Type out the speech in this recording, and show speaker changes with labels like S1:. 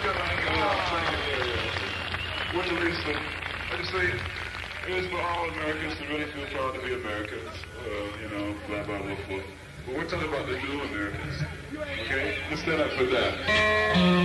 S1: Which leads to, I just say, it is for all Americans to really feel proud to be Americans. Blah, blah, blah, blah. But we're talking about the new Americans. Okay? Let's stand up for that.